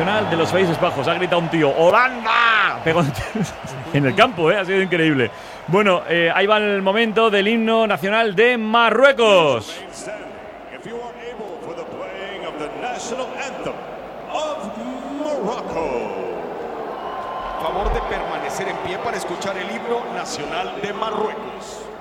nacional de los Países Bajos. Ha gritado un tío, ¡Holanda! Pegó en el campo, ha sido increíble. Bueno, ahí va el momento del himno nacional de Marruecos. Favor de permanecer en pie para escuchar el himno nacional de Marruecos.